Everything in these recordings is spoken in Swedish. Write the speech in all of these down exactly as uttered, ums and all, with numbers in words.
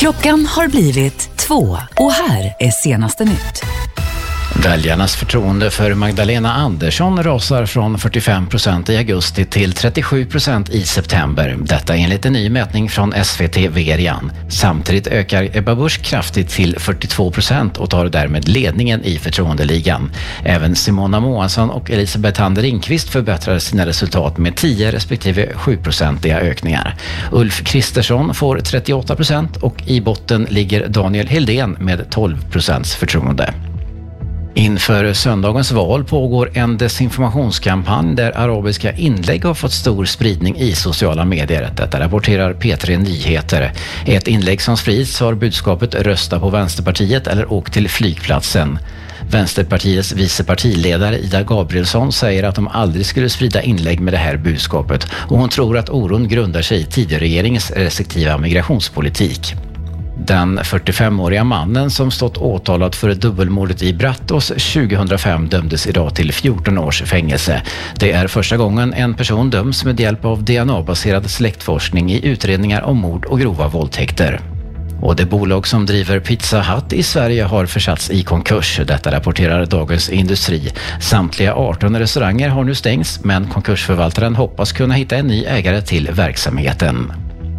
Klockan har blivit två och här är senaste nytt. Väljarnas förtroende för Magdalena Andersson rasar från fyrtiofem procent i augusti till trettiosju procent i september. Detta enligt en ny mätning från S V T Verian. Samtidigt ökar Ebba Busch kraftigt till fyrtiotvå procent och tar därmed ledningen i förtroendeligan. Även Simona Moansson och Elisabeth Hander Ringqvist förbättrar sina resultat med tio respektive sju procentiga ökningar. Ulf Kristersson får trettioåtta procent och i botten ligger Daniel Heldén med tolv procents förtroende. Inför söndagens val pågår en desinformationskampanj där arabiska inlägg har fått stor spridning i sociala medier. Detta rapporterar P tre Nyheter. I ett inlägg som sprids har budskapet rösta på Vänsterpartiet eller åk till flygplatsen. Vänsterpartiets vice partiledare Ida Gabrielsson säger att de aldrig skulle sprida inlägg med det här budskapet och hon tror att oron grundar sig i tidigare regeringens restriktiva migrationspolitik. Den fyrtiofemåriga mannen som stått åtalad för dubbelmordet i Brattås tjugohundrafem dömdes idag till fjorton års fängelse. Det är första gången en person döms med hjälp av D N A-baserad släktforskning i utredningar om mord och grova våldtäkter. Och det bolag som driver Pizza Hut i Sverige har försatts i konkurs. Detta rapporterar Dagens Industri. Samtliga arton restauranger har nu stängts men konkursförvaltaren hoppas kunna hitta en ny ägare till verksamheten.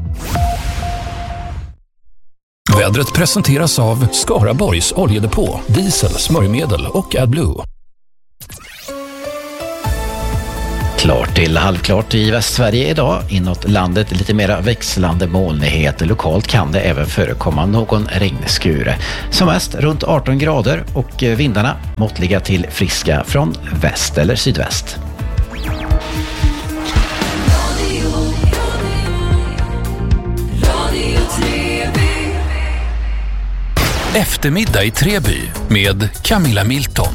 Vädret presenteras av Skaraborgs oljedepå, diesel, smörjmedel och AdBlue. Klart till halvklart i Västsverige idag. Inåt landet lite mera växlande molnighet. Lokalt kan det även förekomma någon regnskur. Som mest runt arton grader och vindarna måttliga till friska från väst eller sydväst. Eftermiddag i Treby med Camilla Milton.